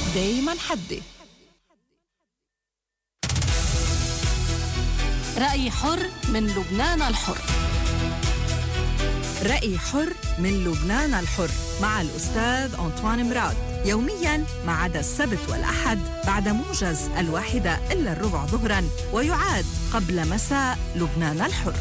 دايما حدي. رأي حر من لبنان الحر. رأي حر من لبنان الحر مع الأستاذ أنطوان مراد، يومياً ما عدا السبت والأحد بعد موجز 1:15 ظهراً، ويعاد قبل مساء لبنان الحر.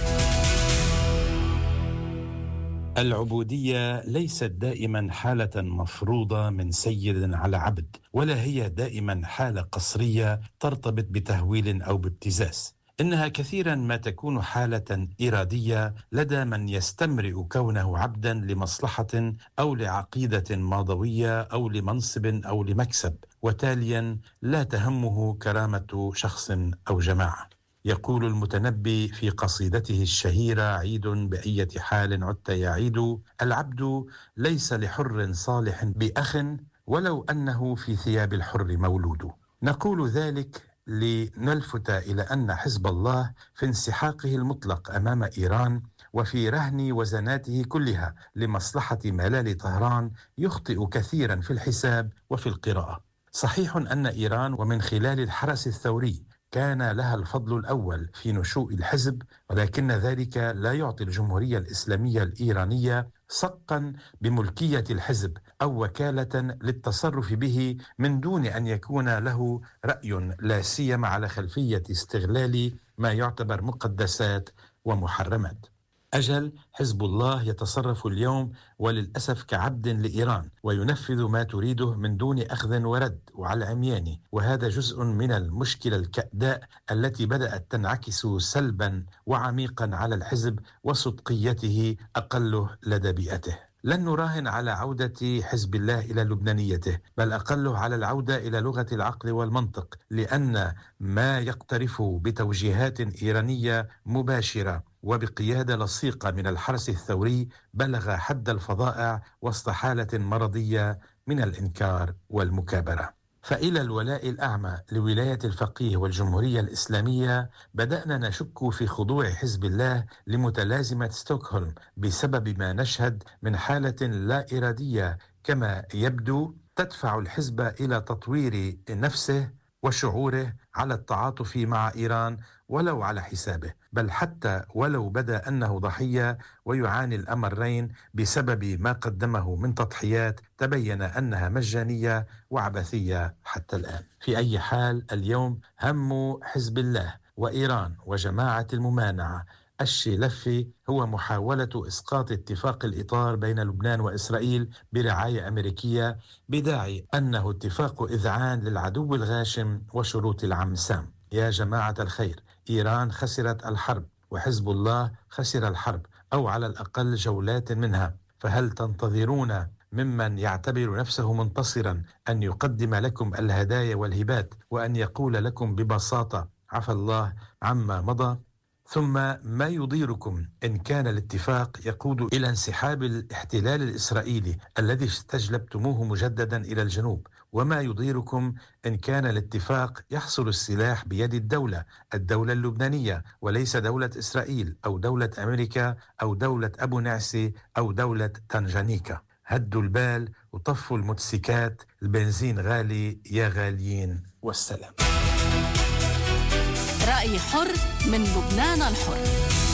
العبودية ليست دائما حالة مفروضة من سيد على عبد، ولا هي دائما حالة قصرية ترتبط بتهويل أو بابتزاز. إنها كثيرا ما تكون حالة إرادية لدى من يستمرئ كونه عبدا لمصلحة أو لعقيدة ماضوية أو لمنصب أو لمكسب، وتاليا لا تهمه كرامة شخص أو جماعة. يقول المتنبي في قصيدته الشهيرة: عيد بأية حال عدت يا عيد، العبد ليس لحر صالح بأخ ولو أنه في ثياب الحر مولود. نقول ذلك لنلفت إلى أن حزب الله في انسحاقه المطلق أمام إيران وفي رهن وزناته كلها لمصلحة ملال طهران يخطئ كثيرا في الحساب وفي القراءة. صحيح أن إيران ومن خلال الحرس الثوري كان لها الفضل الأول في نشوء الحزب، ولكن ذلك لا يعطي الجمهورية الإسلامية الإيرانية صقا بملكية الحزب أو وكالة للتصرف به من دون أن يكون له رأي، لا سيما على خلفية استغلال ما يعتبر مقدسات ومحرمات. أجل حزب الله يتصرف اليوم وللأسف كعبد لإيران، وينفذ ما تريده من دون أخذ ورد وعلى عميان، وهذا جزء من المشكلة الكأداء التي بدأت تنعكس سلبا وعميقا على الحزب وصدقيته أقله لدى بيئته. لن نراهن على عودة حزب الله إلى لبنانيته، بل أقله على العودة إلى لغة العقل والمنطق، لأن ما يقترف بتوجيهات إيرانية مباشرة وبقيادة لصيقة من الحرس الثوري بلغ حد الفظائع وسط حالة مرضية من الإنكار والمكابرة. فإلى الولاء الأعمى لولاية الفقيه والجمهورية الإسلامية بدأنا نشك في خضوع حزب الله لمتلازمة ستوكهولم بسبب ما نشهد من حالة لا إرادية كما يبدو تدفع الحزب إلى تطوير نفسه وشعوره على التعاطف مع إيران ولو على حسابه، بل حتى ولو بدا أنه ضحية ويعاني الأمرين بسبب ما قدمه من تضحيات تبين أنها مجانية وعبثية حتى الآن. في أي حال، اليوم هم حزب الله وإيران وجماعة الممانعة الشلفي هو محاولة إسقاط اتفاق الإطار بين لبنان وإسرائيل برعاية أمريكية بداعي أنه اتفاق إذعان للعدو الغاشم وشروط العم سام. يا جماعة الخير، إيران خسرت الحرب وحزب الله خسر الحرب، أو على الأقل جولات منها، فهل تنتظرون ممن يعتبر نفسه منتصرا أن يقدم لكم الهدايا والهبات وأن يقول لكم ببساطة عفى الله عما مضى؟ ثم ما يضيركم إن كان الاتفاق يقود إلى انسحاب الاحتلال الإسرائيلي الذي استجلبتموه مجددا إلى الجنوب؟ وما يضيركم إن كان الاتفاق يحصل السلاح بيد الدولة اللبنانية وليس دولة إسرائيل أو دولة أمريكا أو دولة أبو نعسي أو دولة تنجانيكا؟ هدوا البال وطفوا الموتوسيكات، البنزين غالي يا غاليين، والسلام. رأي حر من لبنان الحر.